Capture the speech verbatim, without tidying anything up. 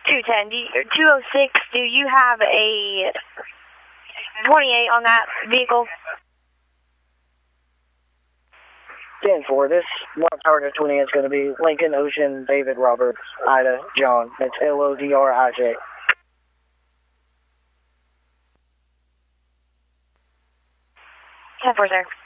two ten, do you, two oh six, do you have a twenty-eight on that vehicle? ten four, this one target twenty is going to be Lincoln Ocean David Robert Ida John. It's L O D R I J. ten four, sir.